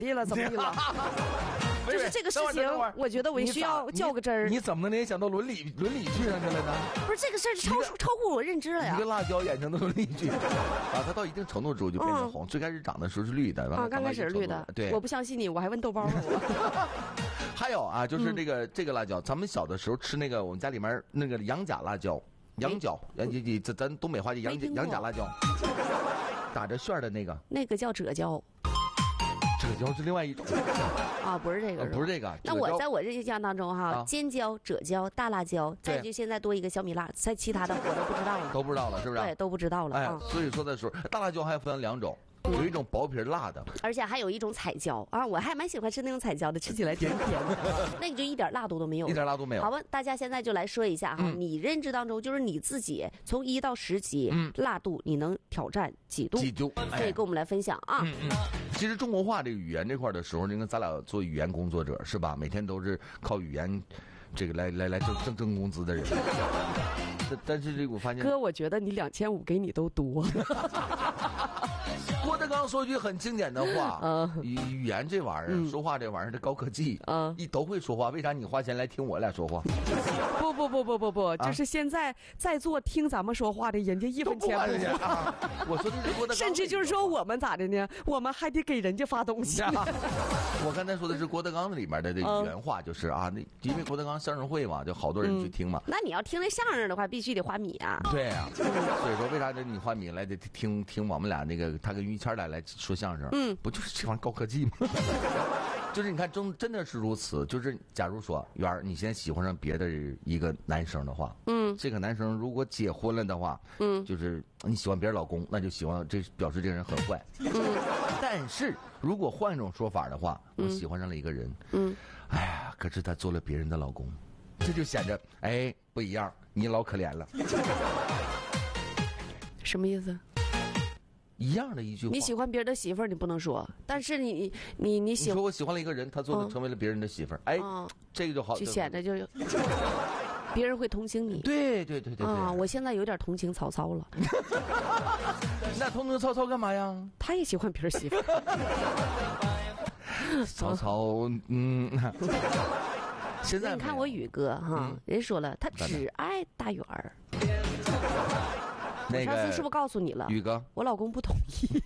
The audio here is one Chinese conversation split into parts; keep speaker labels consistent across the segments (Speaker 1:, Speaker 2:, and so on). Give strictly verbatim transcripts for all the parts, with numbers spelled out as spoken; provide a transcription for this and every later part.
Speaker 1: 地了，怎么的了？就是这个事情，我觉得我需要较个真儿。
Speaker 2: 你怎么能联想到伦理伦理剧上去了呢？
Speaker 1: 不是这个事儿超超乎我认知了呀！
Speaker 2: 一个辣椒演成的伦理剧啊，它到一定程度之后就变成红。嗯、最开始长的时候是绿的，
Speaker 1: 啊，刚开始是绿的。
Speaker 2: 对，
Speaker 1: 我不相信你，我还问豆包呢。
Speaker 2: 还有啊，就是这个、嗯、这个辣椒，咱们小的时候吃那个，我们家里面那个羊甲辣椒，羊角，咱咱咱东北话叫羊羊甲辣椒，打着旋的那个，
Speaker 1: 那个叫褶椒。
Speaker 2: 褶椒是另外一种
Speaker 1: 啊，不是这个，
Speaker 2: 呃、不是这个。
Speaker 1: 那我在我这印象当中哈，
Speaker 2: 啊、
Speaker 1: 尖椒、褶椒、大辣椒，再就现在多一个小米辣，再其他的我都不知道了，
Speaker 2: 都不知道了，是不是？
Speaker 1: 对，都不知道了。
Speaker 2: 哎，
Speaker 1: 啊、
Speaker 2: 所以说的时候，大辣椒还分两种。有一种薄皮辣的，
Speaker 1: 而且还有一种彩椒啊，我还蛮喜欢吃那种彩椒的，吃起来甜甜的，那个就一点辣度都没有，
Speaker 2: 一点辣度没有。
Speaker 1: 好吧，大家现在就来说一下哈，嗯、你认知当中就是你自己从一到十级，嗯、辣度你能挑战几度？
Speaker 2: 几度？
Speaker 1: 可以跟我们来分享啊。嗯嗯。
Speaker 2: 其实中国话这个语言这块的时候，你看咱俩做语言工作者是吧？每天都是靠语言这个来来来挣挣挣工资的人。但是这个我发现，
Speaker 1: 哥，我觉得你两千五给你都多。
Speaker 2: 郭德纲说句很经典的话，嗯，语语言这玩意儿，嗯、说话这玩意儿，这高科技，嗯，你都会说话，为啥你花钱来听我俩说话？
Speaker 1: 不不不不不不，啊、就是现在在座听咱们说话的人家一分钱不
Speaker 2: 花。啊、我说的是郭德纲，
Speaker 1: 甚至就是说我们咋的呢？我们还得给人家发东西。啊、
Speaker 2: 我刚才说的是郭德纲里面的这原话，就是啊，那因为郭德纲相声会嘛，就好多人去听嘛。
Speaker 1: 嗯、那你要听那相声的话，必须得花米啊。
Speaker 2: 对啊，所以说为啥这你花米来得听听我们俩那个他跟于谦来来说相声？嗯，不就是这玩意儿高科技吗？就是你看，真真的是如此。就是假如说元儿，你现在喜欢上别的一个男生的话，嗯，这个男生如果结婚了的话，嗯，就是你喜欢别人老公，那就喜欢这表示这个人很坏。嗯，但是如果换一种说法的话，我喜欢上了一个人，嗯，哎呀，可是他做了别人的老公，这就显得哎不一样，你老可怜了。
Speaker 1: 什么意思？
Speaker 2: 一样的一句话，
Speaker 1: 你喜欢别人的媳妇儿，你不能说，但是你你你喜
Speaker 2: 你说我喜欢了一个人，他最后成为了别人的媳妇儿，嗯、哎，嗯、这个就好，
Speaker 1: 就显得就别人会同情你。
Speaker 2: 对对对对对
Speaker 1: 啊！我现在有点同情曹操了。
Speaker 2: 那同情曹操干嘛呀？
Speaker 1: 他也喜欢别人媳妇儿。
Speaker 2: 曹操，嗯，现在
Speaker 1: 你看我宇哥哈，嗯、人说了，他只爱大圆儿。我上次是不是告诉你了？
Speaker 2: 宇哥，
Speaker 1: 我老公不同意。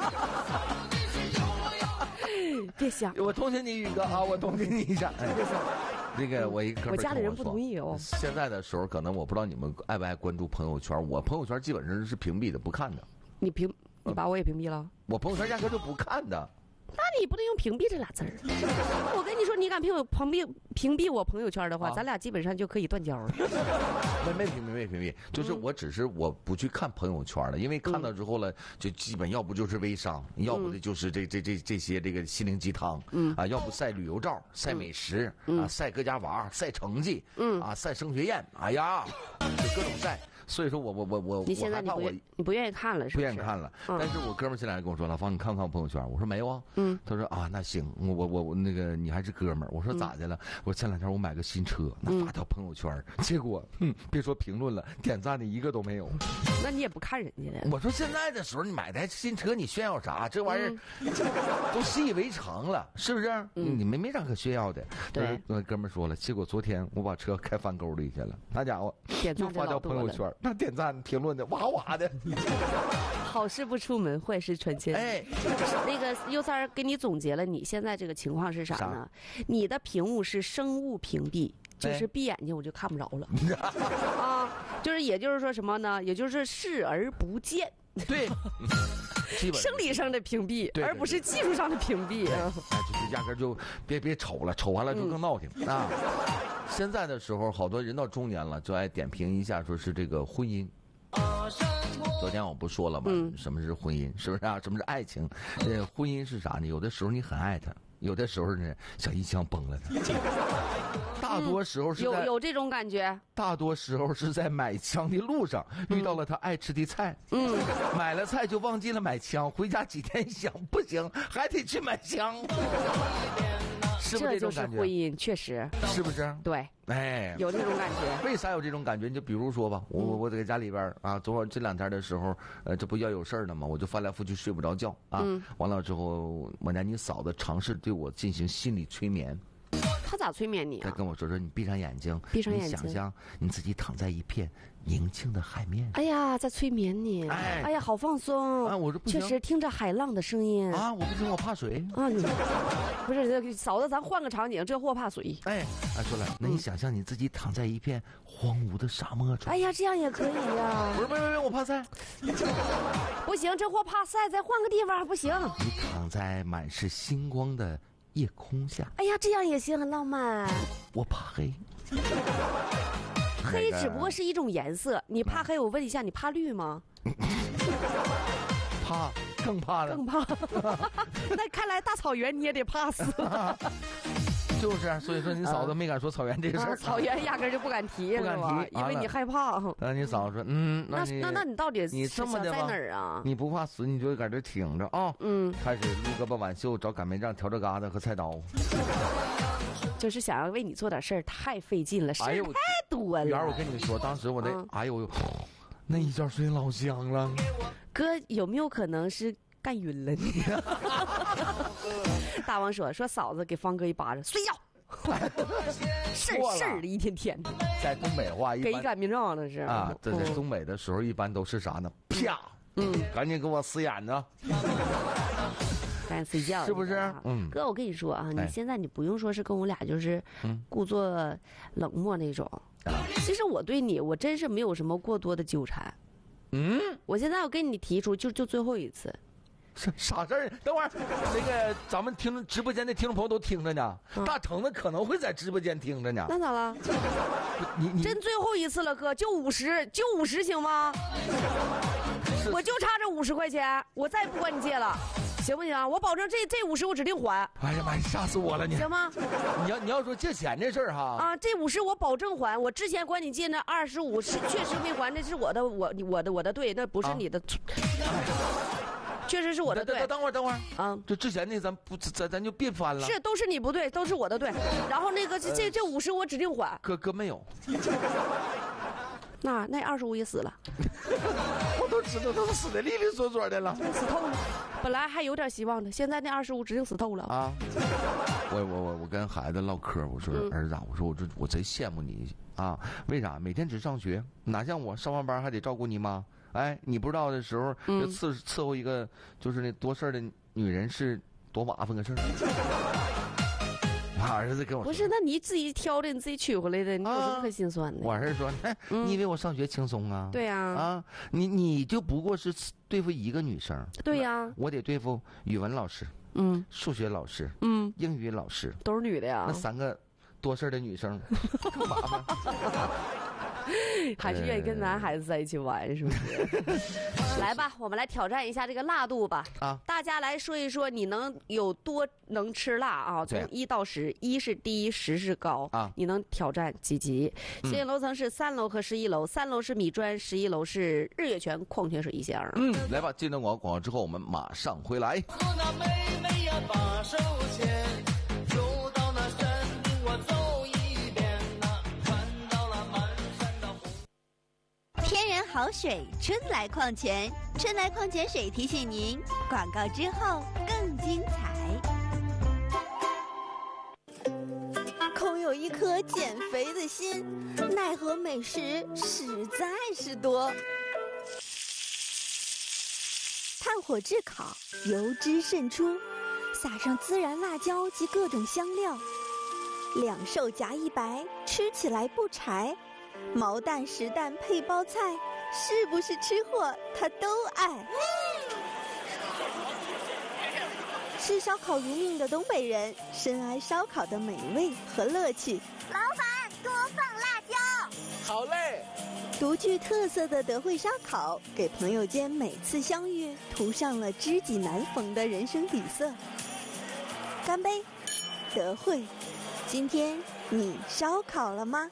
Speaker 1: 别想，
Speaker 2: 我同情你，宇哥啊，我同情你一下。哎，那个我一个哥们儿，
Speaker 1: 我家里人不同意哦。
Speaker 2: 现在的时候，可能我不知道你们爱不爱关注朋友圈，我朋友圈基本上是屏蔽的，不看的。
Speaker 1: 你屏，你把我也屏蔽了？
Speaker 2: 我朋友圈压根就不看的。
Speaker 1: 那你不能用屏蔽这俩字儿。我跟你说，你敢屏屏蔽屏蔽我朋友圈的话，啊、咱俩基本上就可以断交了。
Speaker 2: 没没屏蔽没屏蔽，就是我只是我不去看朋友圈了，因为看到之后了，就基本要不就是微商，嗯、要不的就是这这这这些这个心灵鸡汤，嗯啊，要不晒旅游照、晒美食，嗯、啊，晒各家娃、晒成绩，嗯啊，晒升学宴，哎呀，就各种晒。所以说我我我我
Speaker 1: 你现在你不你不愿意看了是不是？
Speaker 2: 不愿意看了，嗯、但是我哥们前两天跟我说，老方你看不看我朋友圈？我说没有啊。嗯，他说啊那行，我我我我那个你还是哥们儿。我说咋的了？嗯、我前两天我买个新车，那发条朋友圈，嗯、结果嗯别说评论了，点赞的一个都没有。
Speaker 1: 那你也不看人家的？
Speaker 2: 我说现在的时候你买台新车你炫耀啥？这玩意儿、嗯、都习以为常了，是不是？嗯、你没没啥可炫耀的。
Speaker 1: 对，
Speaker 2: 那哥们儿说了，结果昨天我把车开翻沟里去了，那家伙又发条朋友圈。那点赞评论的哇哇的，
Speaker 1: 好事不出门，坏事传千里。哎，那个优三儿给你总结了，你现在这个情况是啥呢？啥你的屏幕是生物屏蔽，就是闭眼睛我就看不着了。哎、啊，就是也就是说什么呢？也就是视而不见。
Speaker 2: 对。
Speaker 1: 生理上的屏蔽，
Speaker 2: 对对对
Speaker 1: 而不是技术上的屏蔽。
Speaker 2: 哎，就是压根就别别瞅了，瞅完了就更闹挺、嗯、啊。现在的时候，好多人到中年了，就爱点评一下，说是这个婚姻。昨天我不说了吗？嗯、什么是婚姻？是不是啊？什么是爱情？呃，婚姻是啥呢？有的时候你很爱他，有的时候呢，像一枪崩了他。大多时候是在、
Speaker 1: 嗯、有有这种感觉。
Speaker 2: 大多时候是在买枪的路上遇到了他爱吃的菜，嗯，买了菜就忘记了买枪，回家几天想不行，还得去买枪。 是不是这种感觉？
Speaker 1: 婚姻确实
Speaker 2: 是不是？
Speaker 1: 对，
Speaker 2: 哎，
Speaker 1: 有这种感觉。
Speaker 2: 为啥有这种感觉？你就比如说吧，我我我在家里边啊，昨晚这两天的时候，呃，这不要有事儿了吗？我就翻来覆去睡不着觉啊。嗯、完了之后，我家你嫂子尝试对我进行心理催眠。
Speaker 1: 他咋催眠你啊？
Speaker 2: 他跟我说说，你闭上眼睛，
Speaker 1: 闭上眼睛，
Speaker 2: 你想象你自己躺在一片宁静的海面。
Speaker 1: 哎呀，在催眠你！哎，哎呀，好放松
Speaker 2: 啊！我说不行，
Speaker 1: 确实听着海浪的声音
Speaker 2: 啊，我不行，我怕水
Speaker 1: 啊！你不是嫂子，咱换个场景，这货怕水。
Speaker 2: 哎，哎，说了，那你想象你自己躺在一片荒芜的沙漠中。
Speaker 1: 哎呀，这样也可以呀！
Speaker 2: 不是，不是，不是，我怕晒。
Speaker 1: 不行，这货怕晒，再换个地方不行。
Speaker 2: 你躺在满是星光的夜空下。
Speaker 1: 哎呀，这样也行，很浪漫。
Speaker 2: 我怕黑。
Speaker 1: 黑只不过是一种颜色，你怕黑？我问一下，你怕绿吗？
Speaker 2: 怕，更怕了。
Speaker 1: 更怕。那看来大草原你也得怕死。
Speaker 2: 就是，所以说你嫂子没敢说草原这个事儿。
Speaker 1: 草原压根就不敢提，
Speaker 2: 不敢提，
Speaker 1: 因为你害怕。
Speaker 2: 那你嫂子说，嗯，
Speaker 1: 那那那你到底
Speaker 2: 你这么的
Speaker 1: 在哪儿啊？
Speaker 2: 你不怕死，你就搁这挺着啊。嗯。开始撸胳膊挽袖，找擀面杖、笤帚疙瘩和菜刀。
Speaker 1: 就是想要为你做点事儿，太费劲了，事儿太多了。
Speaker 2: 元儿，我跟你说，当时我那，嗯、哎呦，那一觉睡老香了。
Speaker 1: 哥，有没有可能是干晕了你？大王说说嫂子给方哥一巴掌，睡觉。事儿事儿的一天天的。
Speaker 2: 在东北话一般，
Speaker 1: 给擀面杖那是
Speaker 2: 啊，在在东北的时候一般都是啥呢？啪，嗯，赶紧给我死眼子。
Speaker 1: 赶紧睡觉，
Speaker 2: 是不是？
Speaker 1: 嗯，哥，我跟你说啊，你现在你不用说是跟我俩就是故作冷漠那种。其实我对你，我真是没有什么过多的纠缠。嗯，我现在要跟你提出，就就最后一次。
Speaker 2: 啥啥事儿？等会儿，那个咱们听直播间的听众朋友都听着呢，嗯、大橙子可能会在直播间听着呢。
Speaker 1: 那咋了？
Speaker 2: 你你
Speaker 1: 真最后一次了，哥，就五十，就五十行吗？我就差这五十块钱，我再也不管你借了。行不行？我保证这这五十我指定还。
Speaker 2: 哎呀妈呀，吓死我了你！
Speaker 1: 行吗？
Speaker 2: 你要你要说借钱这事儿哈
Speaker 1: 啊，这五十我保证还。我之前管你借那二十五是确实没还，那是我的我我的我的对，那不是你的。啊确实是我的对。
Speaker 2: 等会儿，等会儿啊！这之前那咱不咱咱就别翻了。
Speaker 1: 是，都是你不对，都是我的对。然后那个这这这五十我指定还。
Speaker 2: 哥哥没有。
Speaker 1: 那那二十五也死了。
Speaker 2: 我都知道他们死的利利索索的了，
Speaker 1: 死透了。本来还有点希望的，现在那二十五指定死透了啊！
Speaker 2: 我我我我跟孩子唠嗑，我说、嗯、儿子，我说我这我贼羡慕你啊！为啥？每天只上学，哪像我上完班还得照顾你妈。哎，你不知道的时候，就伺伺候一个就是那多事儿的女人是多麻烦个事儿。我儿子跟我说，
Speaker 1: 不是，那你自己挑的，你自己娶回来的，你有什么可心酸的？
Speaker 2: 我儿子说，哎，你以为我上学轻松啊？
Speaker 1: 对呀，
Speaker 2: 啊，你你就不过是对付一个女生。
Speaker 1: 对呀，
Speaker 2: 我得对付语文老师，嗯，数学老师，嗯，英语老师，
Speaker 1: 都是女的呀。
Speaker 2: 那三个多事儿的女生，更麻烦。
Speaker 1: 还是愿意跟男孩子在一起玩，是不是？来吧，我们来挑战一下这个辣度吧。啊，大家来说一说，你能有多能吃辣啊？从一到十，一是低，十是高啊。你能挑战几级？吸引楼层是三楼和十一楼，三楼是米砖，十一楼是日月泉矿泉水一箱。
Speaker 2: 嗯，来吧，进段广告，广告之后我们马上回来。
Speaker 3: 天然好水，春来矿泉，春来矿泉水提醒您，广告之后更精彩。空有一颗减肥的心，奈何美食实在是多。炭火炙烤，油脂渗出，撒上孜然辣椒及各种香料，两瘦夹一白，吃起来不柴。毛蛋实蛋配包菜，是不是吃货他都爱。吃烧烤如命的东北人，深谙烧烤的美味和乐趣。
Speaker 4: 老板，多放辣椒。
Speaker 2: 好嘞。
Speaker 3: 独具特色的德惠烧烤，给朋友间每次相遇涂上了知己难逢的人生底色。干杯，德惠！今天你烧烤了吗？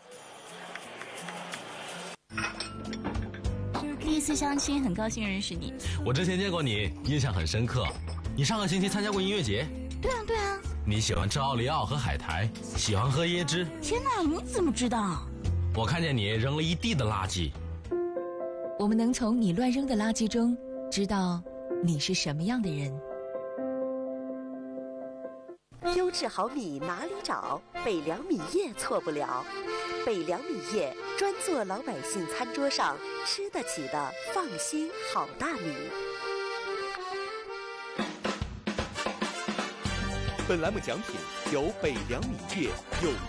Speaker 5: 第一次相亲，很高兴认识你。
Speaker 6: 我之前见过你，印象很深刻。你上个星期参加过音乐节？
Speaker 5: 对啊，对啊。
Speaker 6: 你喜欢吃奥利奥和海苔，喜欢喝椰汁。
Speaker 5: 天哪，你怎么知道？
Speaker 6: 我看见你扔了一地的垃圾。
Speaker 7: 我们能从你乱扔的垃圾中知道你是什么样的人。
Speaker 8: 优质好米哪里找？北粮米业错不了。北粮米业专做老百姓餐桌上吃得起的放心好大米。
Speaker 9: 本栏目奖品由北粮米业有